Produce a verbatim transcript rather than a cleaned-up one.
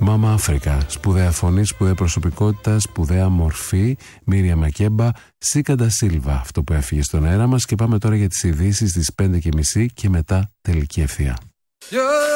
Μάμα Αφρικα, σπουδαία φωνή, σπουδαία προσωπικότητα, σπουδαία μορφή. Μίρια Μακέμπα, Σίκα ντα Σίλβα, αυτό που έφυγε στον αέρα μας. Και πάμε τώρα για τις ειδήσεις στις πέντε και μισή και μετά τελική ευθεία.